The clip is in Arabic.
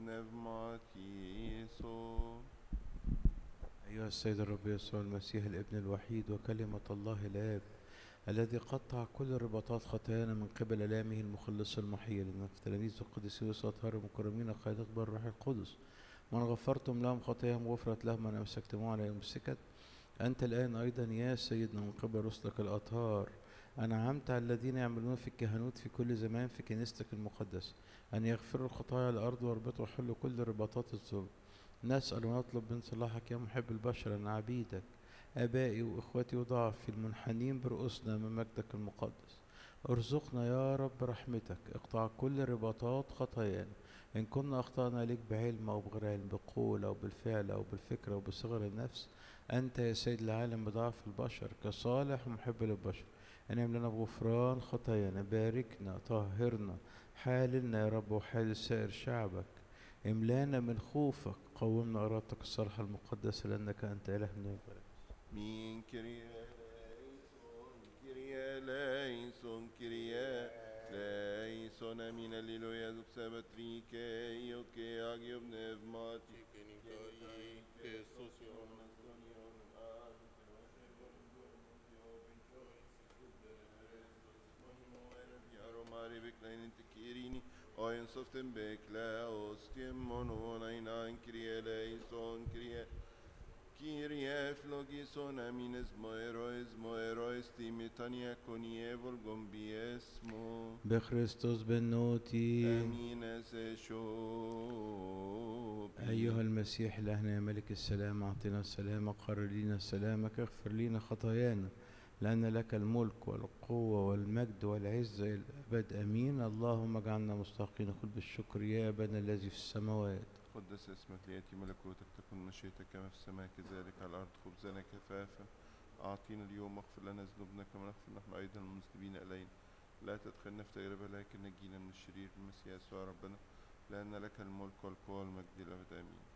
πνευματίσω. أيها السيد الرب يسوع المسيح الابن الوحيد وكلمة الله الآب الذي قطع كل رباطات خطايانا من قبل آلامه المخلص المحيي لنا في تلاميذ القديسين والأطهار المكرمين قائدة بالروح القدس من غفرتم لهم خطاياهم غفرت لهم من أمسكتموه على يمسكت أنت الآن أيضا يا سيدنا من قبل رسلك الأطهار أنعمت على الذين يعملون في الكهنوت في كل زمان في كنيستك المقدسة أن يغفروا الخطايا على الأرض ويربطوا ويحلوا كل رباطات الظلم. نسأل ونطلب من صلاحك يا محب البشر أن عبيدك آبائي وإخوتي وضعفي المنحنين برؤوسنا من مجدك المقدس ارزقنا يا رب رحمتك اقطع كل رباطات خطايانا إن كنا أخطأنا لك بعلم أو بغير علم بقول أو بالفعل أو بالفكر أو بصغر النفس أنت يا سيد العالم بضعف البشر كصالح ومحب للبشر انعم لنا بغفران خطايانا باركنا طهرنا حاللنا يا رب وحال سائر شعبك املانا من خوفك قومنا إرادتك الصالحة المقدسة لأنك أنت إلهنا البارك. Min Kyrie eleison, Kyrie eleison, Kyrie eleison, amin alleluia, dux sabatrike, io che agio pneumati, che nicai, che sosion, astonion, Mari bekleinen te kirini, oin soften beklaos, tiemmonon ainan Kyrie eleison, Kyrie flogison amines moerois timitania conievol gombiesmo. بخريستوس بنوتي Amines eshopi. أيها المسيح إلهنا يا ملك السلام أعطنا السلام قرر لنا سلامك اغفر لنا خطايانا لأن لك الملك والقوة والمجد والعزة إلى الأبد أمين. اللهم اجعلنا مستحقين كل بالشكر يا أبانا الذي في السماوات. قدس اسمك ليأتي ملكوتك تكن مشيئتك كما في السماء كذلك على الأرض. خبزنا كفافا أعطينا اليوم واغفر لنا ذنوبنا كما نغفر نحن أيضا المذنبين إلينا لا تدخلنا في تجربة لكن نجينا من الشرير. المسيح يسوع ربنا لأن لك الملك والقوة والمجد إلى الأبد آمين.